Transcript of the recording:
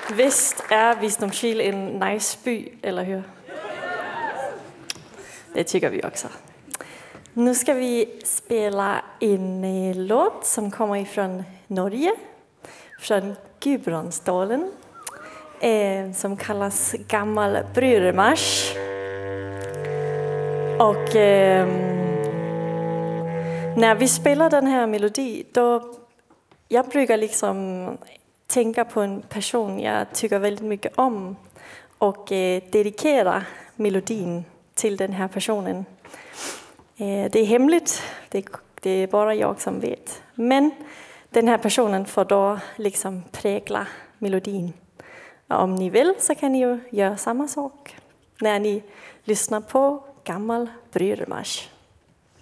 Visst är Visdomskil en nice by, eller hur? Det tycker vi också. Nu ska vi spela en låt som kommer ifrån Norge, från Gudbrandsdalen, som kallas Gammal Brödermarsch. Och när vi spelar den här melodi, då jag brukar liksom tänka på en person jag tycker väldigt mycket om och dedikera melodin till den här personen. Det är hemligt, det är bara jag som vet. Men den här personen får då liksom prägla melodin. Och om ni vill så kan ni ju göra samma sak när ni lyssnar på Gammal Brödermarsch.